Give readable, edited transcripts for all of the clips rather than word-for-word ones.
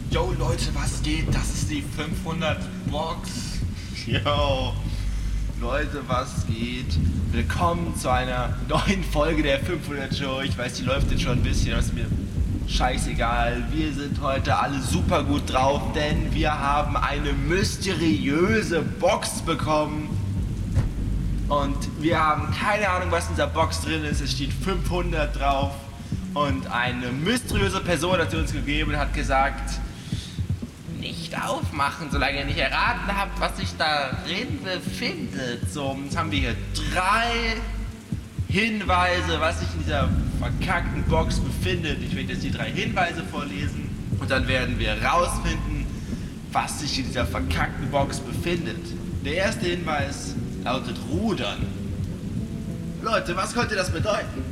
Yo Leute, was geht? Das ist die 500 Box. Yo, Leute, was geht? Willkommen zu einer neuen Folge der 500 Show. Ich weiß, die läuft jetzt schon ein bisschen, das ist mir scheißegal. Wir sind heute alle super gut drauf, denn wir haben eine mysteriöse Box bekommen. Und wir haben keine Ahnung, was in dieser Box drin ist. Es steht 500 drauf. Und eine mysteriöse Person hat sie uns gegeben und hat gesagt, nicht aufmachen, solange ihr nicht erraten habt, was sich darin befindet. So, jetzt haben wir hier 3 Hinweise, was sich in dieser verkackten Box befindet. Ich werde jetzt die 3 Hinweise vorlesen und dann werden wir rausfinden, was sich in dieser verkackten Box befindet. Der erste Hinweis lautet Rudern. Leute, was könnte das bedeuten?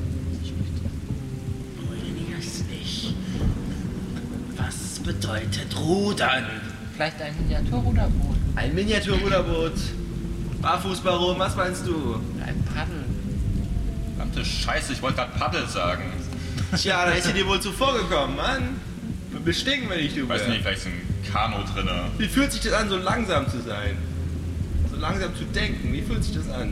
Was bedeutet Rudern? Vielleicht ein Miniaturruderboot. Ein Miniaturruderboot. Barfußbaron, was meinst du? Ein Paddel. Verdammte Scheiße, ich wollte gerade Paddel sagen. Tja, da ist sie dir wohl zuvor gekommen, Mann. Bestinken wir nicht, du. Weiß nicht, vielleicht ist ein Kanu drin. Wie fühlt sich das an, so langsam zu sein? So langsam zu denken, wie fühlt sich das an?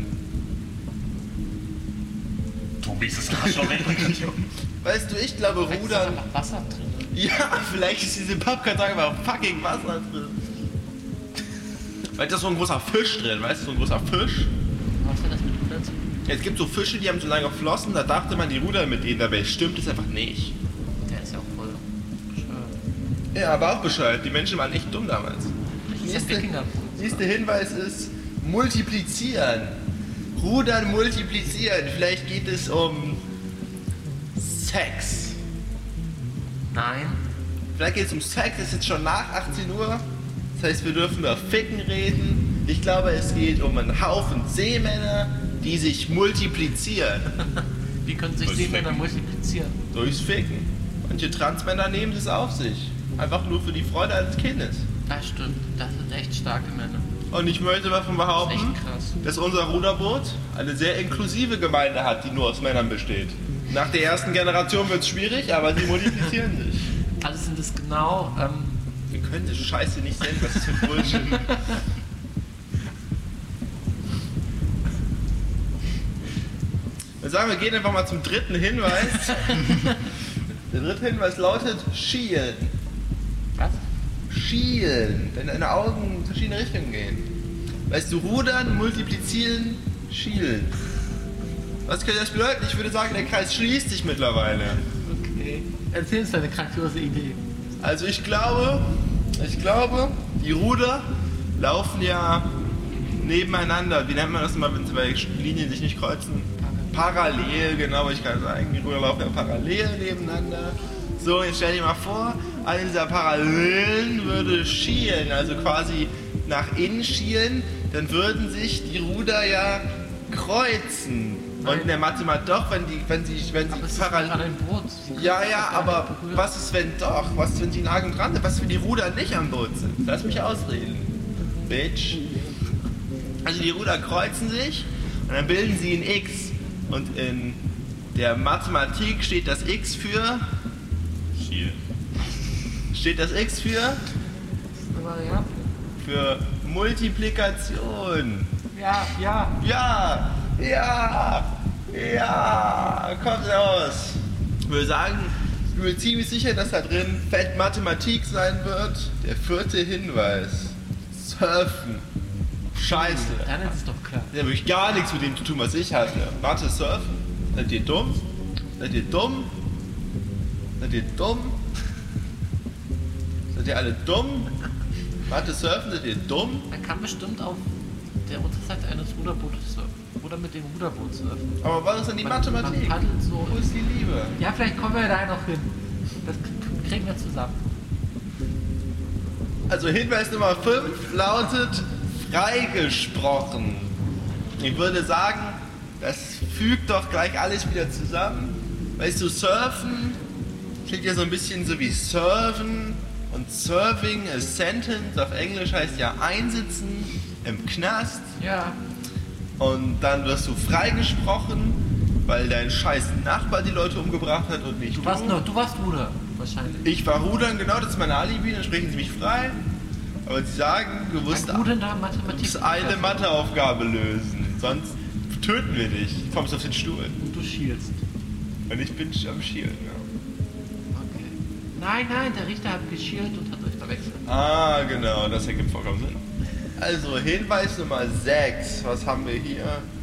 Tobi, ist das Glas schon weg? Weißt du, ich glaube, Vielleicht Rudern... ist da noch Wasser drin. Ja, vielleicht ist diese Pappkarton einfach fucking Wasser drin. Vielleicht ist so ein großer Fisch drin, weißt du, so ein großer Fisch. Was hat das mit Rudern zu tun? Es gibt so Fische, die haben so lange Flossen, da dachte man, die rudern mit denen, dabei stimmt es einfach nicht. Der ist ja auch voll bescheuert. Ja, aber auch bescheuert, die Menschen waren echt dumm damals. Das ist der Wikinger. Nächster Hinweis ist multiplizieren. Rudern, multiplizieren. Vielleicht geht es um Sex. Nein. Vielleicht geht es um Sex, es ist jetzt schon nach 18 Uhr. Das heißt, wir dürfen über Ficken reden. Ich glaube, es geht um einen Haufen Seemänner, die sich multiplizieren. Wie können sich Durchs Seemänner Ficken. multiplizieren? Durchs Ficken. Manche Transmänner nehmen es auf sich. Einfach nur für die Freude eines Kindes. Das stimmt. Das sind echt starke Männer. Und ich möchte davon Das ist behaupten, echt krass. dass unser Ruderboot eine sehr inklusive Gemeinde hat, die nur aus Männern besteht. Nach der ersten Generation wird es schwierig, aber sie multiplizieren sich. Also sind es genau... Wir können die Scheiße nicht sehen, was ist für ein Bullshit. Wir sagen, wir gehen einfach mal zum dritten Hinweis. Der dritte Hinweis lautet Schielen. was? Schielen, wenn deine Augen in verschiedene Richtungen gehen. Weißt du, rudern, multiplizieren, schielen. Was könnte das bedeuten? Ich würde sagen, der Kreis schließt sich mittlerweile. Okay. Erzähl uns deine grandiose Idee. Also ich glaube, die Ruder laufen ja nebeneinander. Wie nennt man das immer, wenn zwei Linien sich nicht kreuzen? Parallel, genau, ich kann sagen. Die Ruder laufen ja parallel nebeneinander. So, jetzt stell dir mal vor, eine dieser Parallelen würde schielen, also quasi nach innen schielen, dann würden sich die Ruder ja kreuzen. Und in der Mathematik doch, wenn sie Aber es ist parallel... an ein Boot. Ja, aber was ist, wenn doch? Was ist, wenn die nah dran sind? Was ist, wenn die Ruder nicht am Boot sind? Lass mich ausreden. Bitch. Also die Ruder kreuzen sich und dann bilden sie ein X. Und in der Mathematik steht das X für... Schiel. Steht das X für? Das ist eine Variable. Für Multiplikation. Ja. Kommt raus. Ich würde sagen, ich bin mir ziemlich sicher, dass da drin Fett Mathematik sein wird. Der vierte Hinweis. Surfen. Scheiße. Dann ist es doch klar. Das hat wirklich gar nichts mit dem zu tun, was ich hatte. Mathe, Surfen. Seid ihr dumm? Seid ihr dumm? Seid ihr dumm? Seid ihr alle dumm? Mathe, Surfen, seid ihr dumm? Man kann bestimmt auf der Unterseite eines Ruderbootes surfen. Oder mit dem Ruderboot surfen. Aber was ist denn die Man Mathematik? paddelt so. Wo ist die Liebe? Ja, vielleicht kommen wir da noch hin. Das kriegen wir zusammen. Also Hinweis Nummer 5 lautet freigesprochen. Ich würde sagen, das fügt doch gleich alles wieder zusammen. Weißt du, surfen klingt ja so ein bisschen so wie surfen und serving a sentence auf Englisch heißt ja einsitzen im Knast. Ja. Und dann wirst du freigesprochen, weil dein scheiß Nachbar die Leute umgebracht hat und nicht Du warst Ruder. wahrscheinlich. Ich war rudern, genau, das ist mein Alibi, dann sprechen sie mich frei. Aber sie sagen, du musst eine Matheaufgabe lösen, sonst töten wir dich. Du kommst auf den Stuhl. Und du schielst. Und ich bin am Schielen, ja. Okay. Nein, der Richter hat geschielt und hat euch verwechselt. Ah, genau, das ergibt vollkommen Sinn. Also, Hinweis Nummer 6. Was haben wir hier?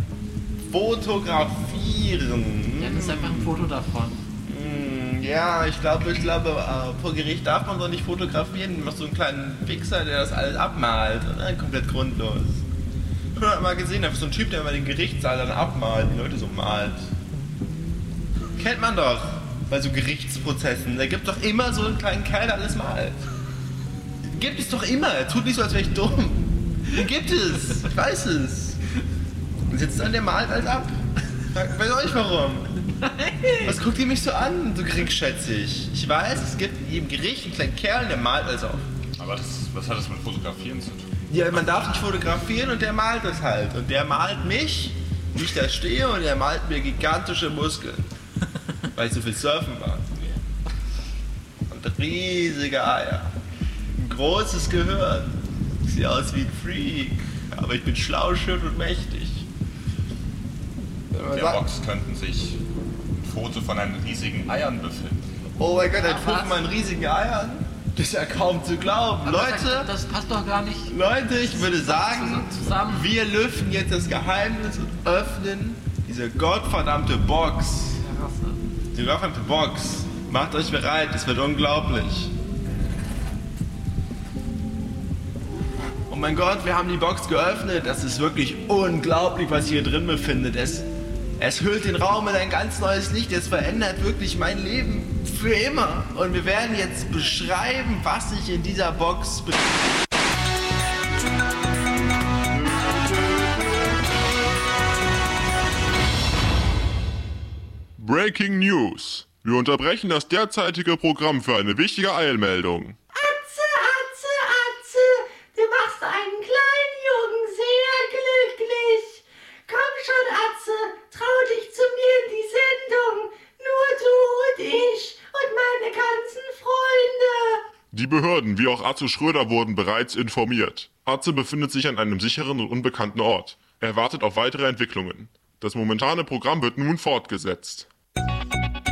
Fotografieren. Ja, das ist einfach ein Foto davon. Ja, ich glaube, vor Gericht darf man doch nicht fotografieren. Du machst so einen kleinen Wichser, der das alles abmalt. Komplett grundlos. Ich habe mal gesehen, so ein Typ, der immer den Gerichtssaal dann abmalt, die Leute so malt. Kennt man doch bei so Gerichtsprozessen. Da gibt es doch immer so einen kleinen Kerl, der alles malt. Gibt es doch immer. Tut nicht so, als wäre ich dumm. Den gibt es. Ich weiß es. Und sitzt dann, der malt alles ab. Ich weiß auch nicht warum. Was guckt ihr mich so an, so geringschätzig? Ich weiß, es gibt in jedem Gericht einen kleinen Kerl, der malt alles auf. Aber was hat das mit Fotografieren zu tun? Ja, man darf nicht fotografieren und der malt das halt. Und der malt mich, wie ich da stehe, und er malt mir gigantische Muskeln. Weil ich so viel surfen war. Und riesige Eier. Ein großes Gehirn. Ich sehe aus wie ein Freak. Aber ich bin schlau, schön und mächtig. In der Box könnten sich ein Foto von einem riesigen Eiern befinden. Oh mein Gott, ein Foto von meinen riesigen Eiern? Das ist ja kaum zu glauben. Aber Leute, das passt doch gar nicht. Leute, ich würde sagen, zusammen. wir lüften jetzt das Geheimnis und öffnen diese gottverdammte Box. Die gottverdammte Box. Macht euch bereit, es wird unglaublich. Oh mein Gott, wir haben die Box geöffnet. Das ist wirklich unglaublich, was sich hier drin befindet. Es hüllt den Raum in ein ganz neues Licht. Es verändert wirklich mein Leben für immer. Und wir werden jetzt beschreiben, was sich in dieser Box befindet. Breaking News. Wir unterbrechen das derzeitige Programm für eine wichtige Eilmeldung. Atze, du machst einen kleinen Jungen sehr glücklich. Komm schon, Atze, trau dich zu mir in die Sendung. Nur du und ich und meine ganzen Freunde. Die Behörden wie auch Atze Schröder wurden bereits informiert. Atze befindet sich an einem sicheren und unbekannten Ort. Er wartet auf weitere Entwicklungen. Das momentane Programm wird nun fortgesetzt.